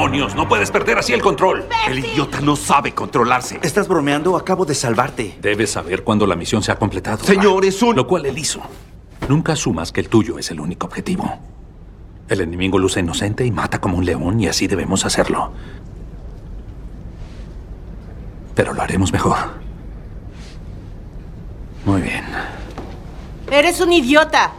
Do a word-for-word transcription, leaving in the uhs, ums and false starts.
¡Demonios! ¡No puedes perder así el control! El idiota no sabe controlarse. ¿Estás bromeando? Acabo de salvarte. Debes saber cuándo la misión se ha completado. Señor, es un... Lo cual él hizo. Nunca asumas que el tuyo es el único objetivo. El enemigo luce inocente y mata como un león, y así debemos hacerlo. Pero lo haremos mejor. Muy bien. Eres un idiota.